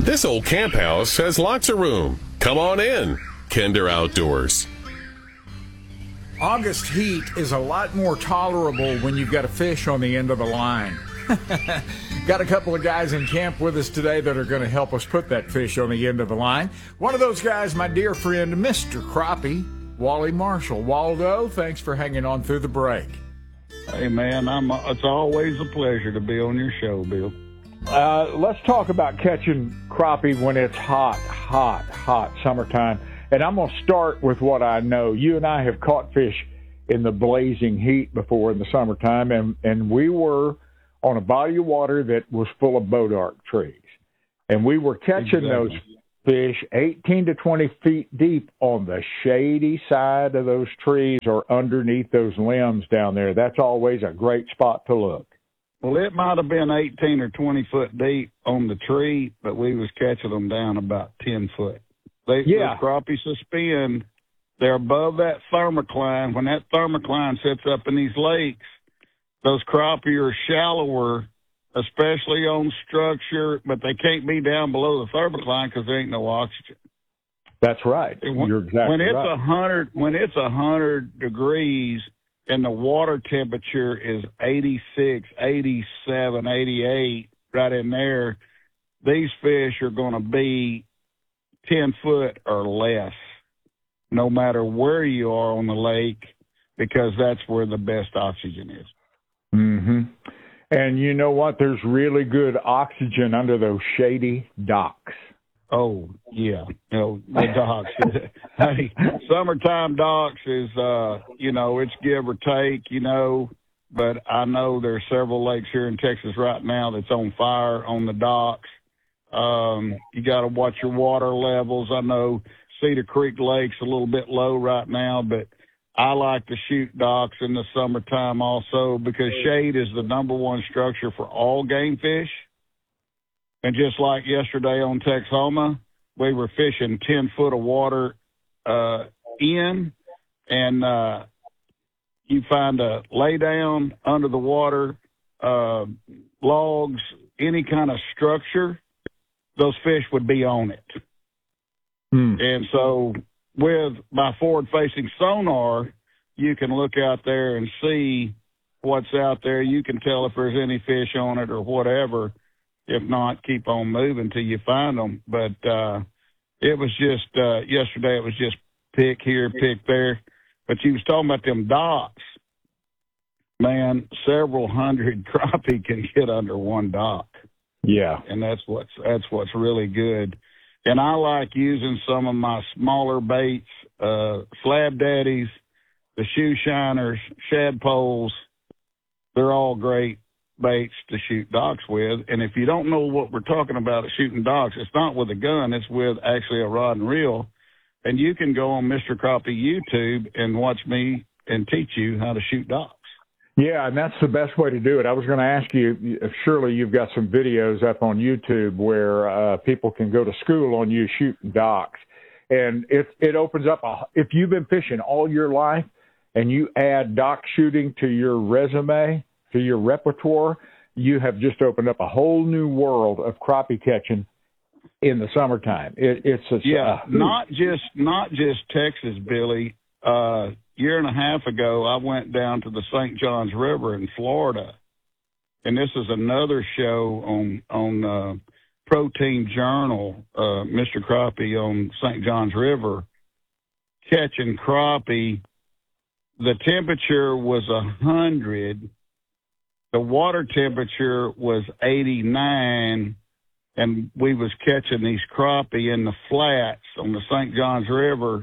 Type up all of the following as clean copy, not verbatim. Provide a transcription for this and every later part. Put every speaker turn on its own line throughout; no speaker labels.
This old camp house has lots of room. Come on in. Kinder Outdoors.
August heat is a lot more tolerable when you've got a fish on the end of the line. Got a couple of guys in camp with us today that are going to help us put that fish on the end of the line. One of those guys, my dear friend, Mr. Crappie, Wally Marshall. Waldo, thanks for hanging on through the break.
Hey, man, it's always a pleasure to be on your show, Bill.
Let's talk about catching crappie when it's hot summertime. And I'm going to start with what I know. You and I have caught fish in the blazing heat before in the summertime, and we were on a body of water that was full of bodark trees. And we were catching those fish 18 to 20 feet deep on the shady side of those trees or underneath those limbs down there. That's always a great spot to look.
Well, it might have been 18 or 20 foot deep on the tree, but we was catching them down about 10 foot. Those crappie suspend. They're above that thermocline. When that thermocline sits up in these lakes, those crappie are shallower, especially on structure, but they can't be down below the thermocline because there ain't no oxygen.
That's right. You're exactly right.
When it's 100 degrees and the water temperature is 86, 87, 88, right in there, these fish are going to be 10 foot or less, no matter where you are on the lake, because that's where the best oxygen is.
Mm-hmm. And you know what? There's really good oxygen under those shady docks.
Oh, yeah. The docks. Hey, summertime docks is, it's give or take, but I know there's several lakes here in Texas right now that's on fire on the docks. You got to watch your water levels. I know Cedar Creek Lake's a little bit low right now, but I like to shoot docks in the summertime also because shade is the number one structure for all game fish. And just like yesterday on Texoma, we were fishing 10 foot of water in, and you find a lay down under the water, logs, any kind of structure, those fish would be on it. And so with my forward-facing sonar, you can look out there and see what's out there. You can tell if there's any fish on it or whatever. If not, keep on moving till you find them. But it was just yesterday, it was just pick here, pick there. But you was talking about them docks. Man, several hundred crappie can get under one dock.
Yeah.
And that's what's really good. And I like using some of my smaller baits, slab daddies, the shoe shiners, shad poles. They're all great baits to shoot docks with. And if you don't know what we're talking about at shooting docks, it's not with a gun, it's with actually a rod and reel. And you can go on Mr. Crappie YouTube and watch me and teach you how to shoot docks.
Yeah, and that's the best way to do it. I was going to ask you, surely you've got some videos up on YouTube where people can go to school on you shooting docks. And it opens up, if you've been fishing all your life and you add dock shooting to your resume, to your repertoire, you have just opened up a whole new world of crappie catching in the summertime.
Not just Texas, Billy. Year and a half ago, I went down to the St. Johns River in Florida, and this is another show on Protein Journal, Mr. Crappie on St. Johns River, catching crappie. The temperature was 100. The water temperature was 89, and we was catching these crappie in the flats on the St. Johns River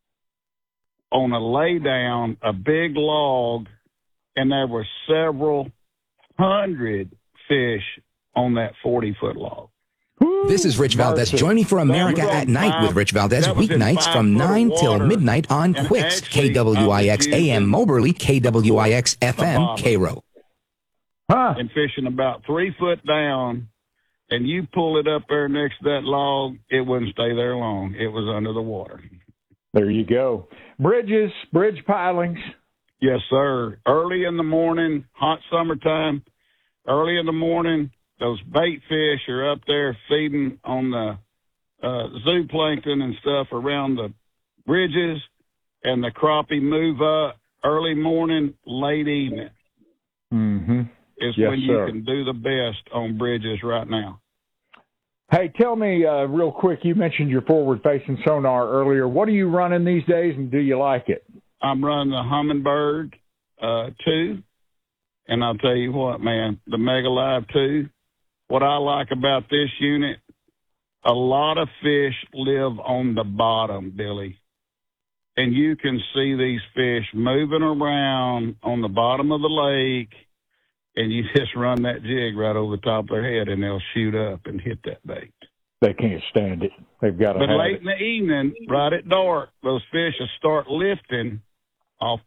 on a lay down, a big log, and there were several hundred fish on that 40-foot log.
This is Rich Valdez. Join me for America at Night with Rich Valdez, weeknights from 9 till midnight on Quicks, KWIX AM Moberly, KWIX FM Cairo.
And fishing about 3 foot down, and you pull it up there next to that log, it wouldn't stay there long. It was under the water.
There you go. Bridge pilings.
Yes, sir. Early in the morning, hot summertime, early in the morning, those bait fish are up there feeding on the zooplankton and stuff around the bridges, and the crappie move up early morning, late evening.
Mm-hmm.
Is
yes,
when you
sir.
can do the best on bridges right now.
Hey, tell me real quick, you mentioned your forward-facing sonar earlier. What are you running these days, and do you like it?
I'm running the Humminbird 2, and I'll tell you what, man, the Mega Live 2, what I like about this unit, a lot of fish live on the bottom, Billy, and you can see these fish moving around on the bottom of the lake, and you just run that jig right over the top of their head, and they'll shoot up and hit that bait.
They can't stand it. They've got to
But
have
late
it.
in the evening, right at dark, those fish will start lifting off